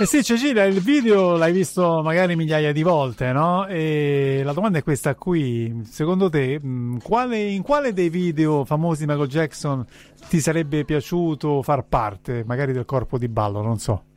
Eh sì, Cecilia, il video l'hai visto magari migliaia di volte, no? E la domanda è questa qui, secondo te, in quale dei video famosi di Michael Jackson ti sarebbe piaciuto far parte, magari del corpo di ballo, non so.